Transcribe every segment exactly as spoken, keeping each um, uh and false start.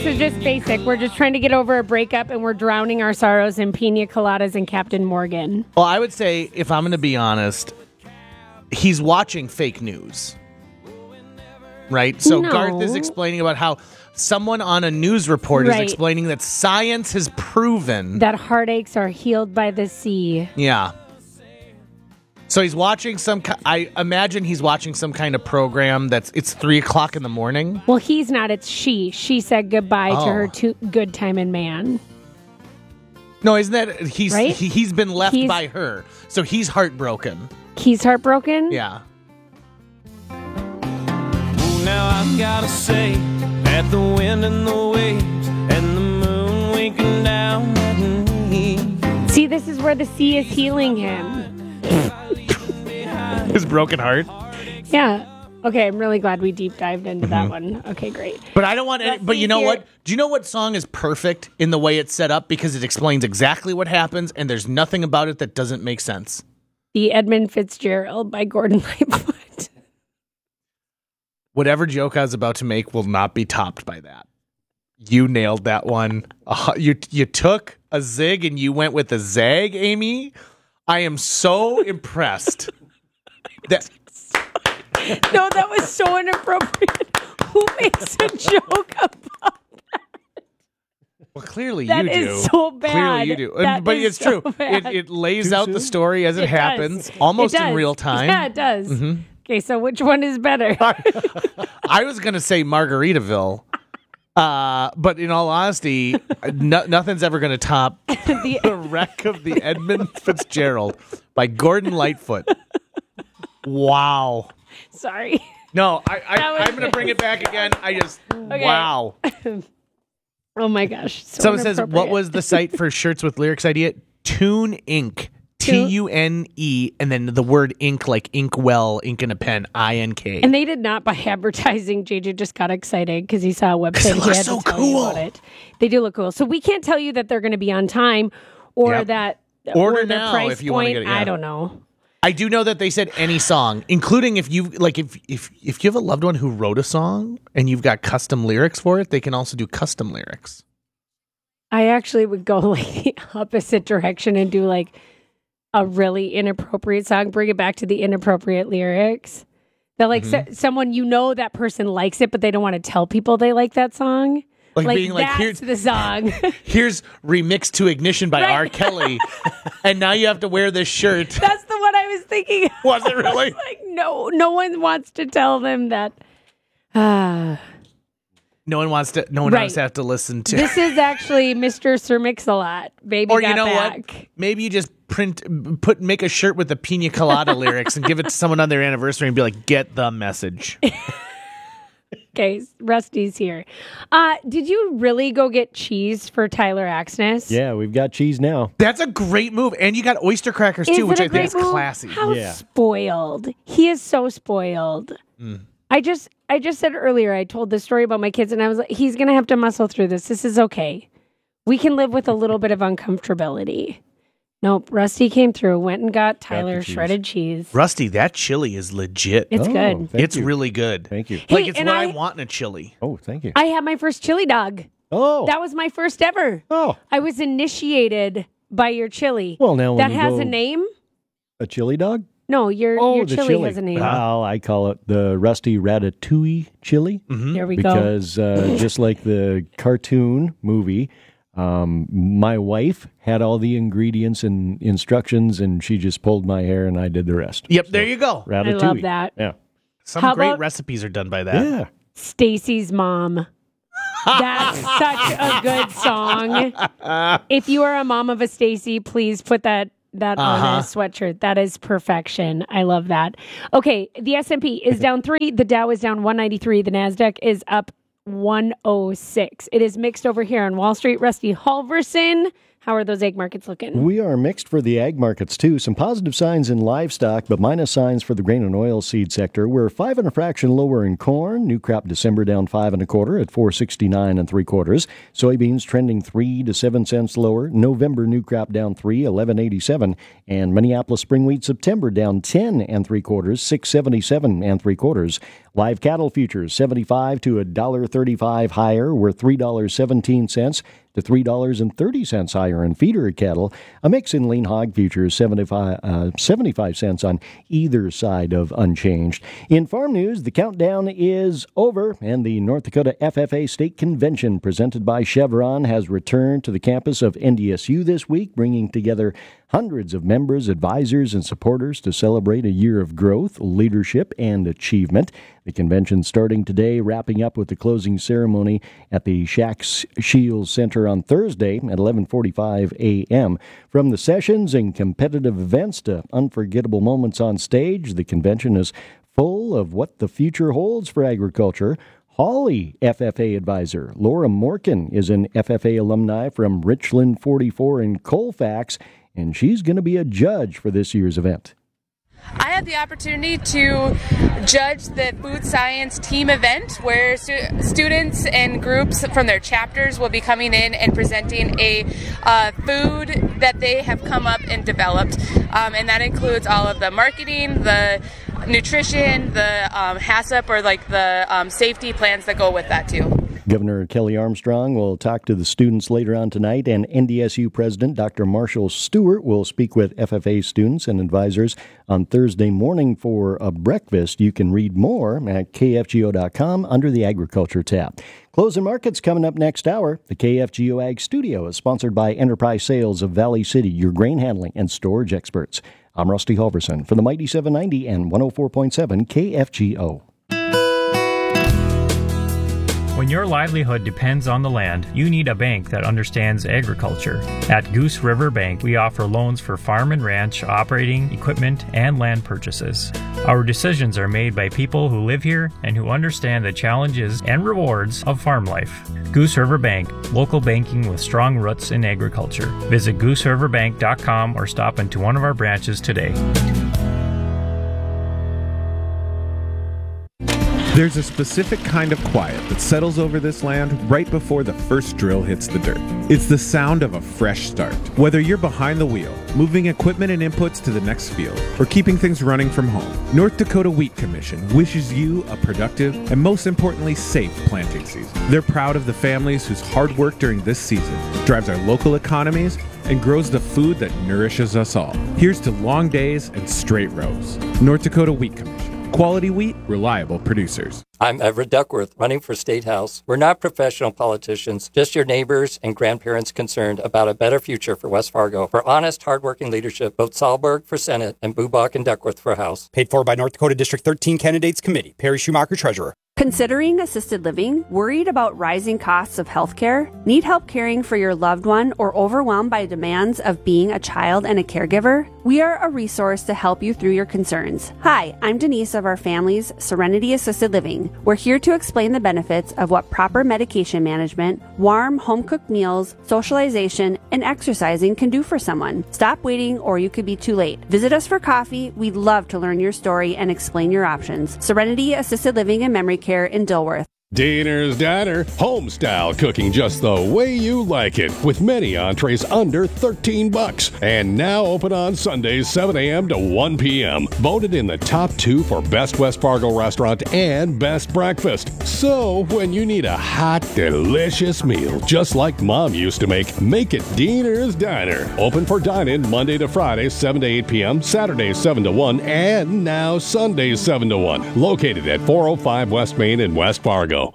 this is just basic. We're just trying to get over a breakup, and we're drowning our sorrows in pina coladas and Captain Morgan. Well, I would say, if I'm going to be honest, he's watching fake news. Right? So No. Garth is explaining about how someone on a news report Right. is explaining that science has proven That heartaches are healed by the sea. Yeah. So he's watching some. ki- I imagine he's watching some kind of program that's. It's three o'clock in the morning. Well, he's not. It's she. She said goodbye Oh. to her to good time and man. No, isn't that he's Right? he, he's been left He's- by her, so he's heartbroken. He's heartbroken. Yeah. Now I've gotta say that the wind and the waves and the moon winking down at me. See, this is where the sea is healing him. His broken heart. Yeah. Okay, I'm really glad we deep dived into that Mm-hmm. one. Okay, great. But I don't want. Any, Let's but see you know here. what? Do you know what song is perfect in the way it's set up because it explains exactly what happens and there's nothing about it that doesn't make sense. The Edmund Fitzgerald by Gordon Lightfoot. Whatever joke I was about to make will not be topped by that. You nailed that one. Uh, you you took a zig and you went with a zag, Amy. I am so impressed. That No, that was so inappropriate. Who makes a joke about well, clearly that? you Is do. so bad. Clearly you do. That but is it's so true. It, bad. it lays Too out soon? the story as it, It happens, does. almost It in does. real time. Yeah, it does. Mm-hmm. Okay, so which one is better? I was going to say Margaritaville. Uh, but in all honesty, no, nothing's ever going to top the, The Wreck of the Edmund Fitzgerald by Gordon Lightfoot. Wow. sorry. No, I, I, That was- I'm going to bring it back again. I just, wow. Oh my gosh. So Someone says, what inappropriate. was the site for shirts with lyrics idea? Tune Inc. T Tune- U N E, and then the word ink, like ink well, ink in a pen, I N K. And they did not by advertising. J J just got excited because he saw a website. it He looks had so to tell you cool. about it. They do look cool. So we can't tell you that they're going to be on time or Yep. that Order or the now price if you wanna point. get it, yeah. I don't know. I do know that they said any song, including if you like if if if you have a loved one who wrote a song and you've got custom lyrics for it, they can also do custom lyrics. I actually would go like the opposite direction and do like a really inappropriate song, bring it back to the inappropriate lyrics. That like Mm-hmm. so, someone you know that person likes it, but they don't want to tell people they like that song. Like, being like, that's here's the song. here's remixed to Ignition by Right. R. Kelly, and now you have to wear this shirt. That's the one I was thinking. Was it really? Like no, no one wants to tell them that. Ah, No one wants to. No one Right. wants to have to listen to. this is actually Mister Sir Mix-a-Lot. Baby or got you know back. what? Maybe you just print, put, make a shirt with the Pina Colada lyrics and give it to someone on their anniversary and be like, "Get the message." Okay, Rusty's here. Uh, did you really go get cheese for Tyler Axness? Yeah, we've got cheese now. That's a great move, and you got oyster crackers Is too, it which a I think great is move? classy. How Yeah. spoiled. He is so spoiled. Mm. I just I just said earlier, I told this story about my kids, and I was like, he's going to have to muscle through this. This is okay. We can live with a little bit of uncomfortability. Nope. Rusty came through, went and got Tyler cheese. shredded cheese. Rusty, that chili is legit. It's Oh, good. thank It's you. really good. Thank you. Like Hey, it's and what I, I- want in a chili. Oh, thank you. I had my first chili dog. Oh, That was my first ever. oh. I was initiated by your chili. Well, now when that you has go- a name? A chili dog? No, your Oh, your the chili, chili. has a name. Well, I call it the Rusty Ratatouille chili There we go. because uh, just like the cartoon movie, um, my wife had all the ingredients and instructions, and she just pulled my hair, and I did the rest. Yep, there you go. Ratatouille. I love that. Yeah. Some How great about- recipes are done by that. Yeah. Stacy's Mom. That's such a good song. If you are a mom of a Stacy, please put that that on Uh-huh. a sweatshirt. That is perfection. I love that. Okay, the S and P is down three. The Dow is down one ninety-three. The Nasdaq is up one oh six. It is mixed over here on Wall Street. Rusty Halverson, How are those egg markets looking? We are mixed for the ag markets, too. Some positive signs in livestock, but minus signs for the grain and oil seed sector. We're five and a fraction lower in corn. New crop December down five and a quarter at four sixty-nine and three quarters. Soybeans trending three to seven cents lower. November new crop down three, eleven eighty-seven. And Minneapolis spring wheat September down ten and three quarters, six seventy-seven and three quarters. Live cattle futures seventy-five to one dollar thirty-five higher. We're three dollars and seventeen cents to three dollars and thirty cents higher in feeder cattle. A mix in lean hog futures, seventy-five, uh, seventy-five cents on either side of unchanged. In farm news, the countdown is over, and the North Dakota F F A State Convention presented by Chevron has returned to the campus of N D S U this week, bringing together hundreds of members, advisors, and supporters to celebrate a year of growth, leadership, and achievement. The convention starting today, wrapping up with the closing ceremony at the Shax Shields Center on Thursday at eleven forty-five a.m. From the sessions and competitive events to unforgettable moments on stage, the convention is full of what the future holds for agriculture. Hawley F F A advisor Laura Morkin is an F F A alumni from Richland forty-four in Colfax, and she's going to be a judge for this year's event. I had the opportunity to judge the food science team event where stu- students and groups from their chapters will be coming in and presenting a uh, food that they have come up and developed. Um, and that includes all of the marketing, the nutrition, the um, HACCP, or like the um, safety plans that go with that too. Governor Kelly Armstrong will talk to the students later on tonight, and N D S U President Doctor Marshall Stewart will speak with F F A students and advisors on Thursday morning for a breakfast. You can read more at K F G O dot com under the Agriculture tab. Closing markets coming up next hour. The K F G O Ag Studio is sponsored by Enterprise Sales of Valley City, your grain handling and storage experts. I'm Rusty Halverson for the Mighty seven ninety and one oh four point seven K F G O. When your livelihood depends on the land, you need a bank that understands agriculture. At Goose River Bank, we offer loans for farm and ranch, operating, equipment, and land purchases. Our decisions are made by people who live here and who understand the challenges and rewards of farm life. Goose River Bank, local banking with strong roots in agriculture. Visit goose river bank dot com or stop into one of our branches today. There's a specific kind of quiet that settles over this land right before the first drill hits the dirt. It's the sound of a fresh start. Whether you're behind the wheel, moving equipment and inputs to the next field, or keeping things running from home, North Dakota Wheat Commission wishes you a productive and, most importantly, safe planting season. They're proud of the families whose hard work during this season drives our local economies and grows the food that nourishes us all. Here's to long days and straight rows. North Dakota Wheat Commission. Quality wheat, reliable producers. I'm Everett Duckworth, running for State House. We're not professional politicians, just your neighbors and grandparents concerned about a better future for West Fargo. For honest, hardworking leadership, vote Sahlberg for Senate and Bubach and Duckworth for House. Paid for by North Dakota District thirteen Candidates Committee. Perry Schumacher, Treasurer. Considering assisted living? Worried about rising costs of healthcare? Need help caring for your loved one or overwhelmed by demands of being a child and a caregiver? We are a resource to help you through your concerns. Hi, I'm Denise of our family's Serenity Assisted Living. We're here to explain the benefits of what proper medication management, warm home-cooked meals, socialization, and exercising can do for someone. Stop waiting or you could be too late. Visit us for coffee. We'd love to learn your story and explain your options. Serenity Assisted Living and Memory Care in Dilworth. Diner's Diner, home style cooking just the way you like it, with many entrees under thirteen bucks, and now open on Sundays seven a.m. to one p.m. Voted in the top two for Best West Fargo Restaurant and Best Breakfast. So when you need a hot, delicious meal just like Mom used to make, make it Diner's Diner. Open for dine-in Monday to Friday seven to eight p.m., Saturdays seven to one, and now Sundays seven to one. Located at four oh five West Main in West Fargo.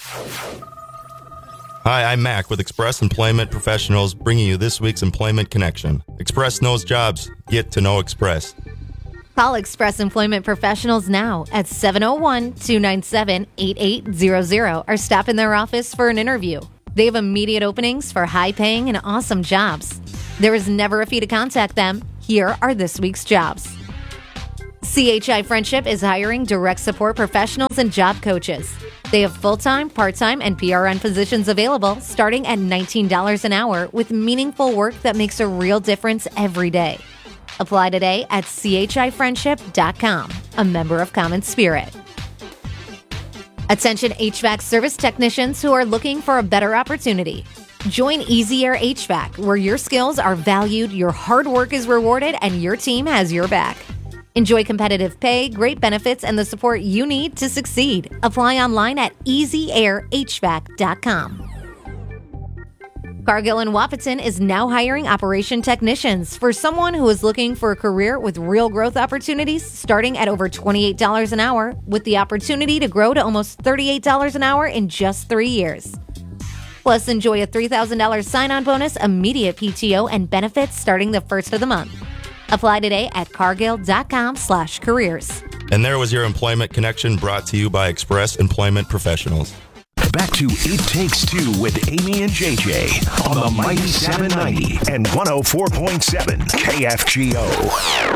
Hi, I'm Mac with Express Employment Professionals, bringing you this week's Employment Connection. Express knows jobs. Get to know Express. Call Express Employment Professionals now at seven oh one, two nine seven, eight eight zero zero or stop in their office for an interview. They have immediate openings for high-paying and awesome jobs. There is never a fee to contact them. Here are this week's jobs. C H I Friendship is hiring direct support professionals and job coaches. They have full-time, part-time, and P R N positions available starting at nineteen dollars an hour with meaningful work that makes a real difference every day. Apply today at c h i friendship dot com, a member of Common Spirit. Attention H V A C service technicians who are looking for a better opportunity. Join Easy Air H V A C, where your skills are valued, your hard work is rewarded, and your team has your back. Enjoy competitive pay, great benefits, and the support you need to succeed. Apply online at easy air h v a c dot com. Cargill and Wahpeton is now hiring operation technicians for someone who is looking for a career with real growth opportunities starting at over twenty-eight dollars an hour with the opportunity to grow to almost thirty-eight dollars an hour in just three years. Plus, enjoy a three thousand dollars sign-on bonus, immediate P T O, and benefits starting the first of the month. Apply today at cargill.com slash careers. And there was your Employment Connection brought to you by Express Employment Professionals. Back to It Takes Two with Amy and J J on the Mighty seven ninety and one oh four point seven K F G O.